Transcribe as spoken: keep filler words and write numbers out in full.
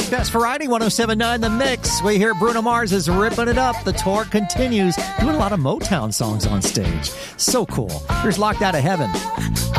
Best Variety, one oh seven point nine The Mix. We hear Bruno Mars is ripping it up. The tour continues, doing a lot of Motown songs on stage. So cool. Here's Locked Out of Heaven.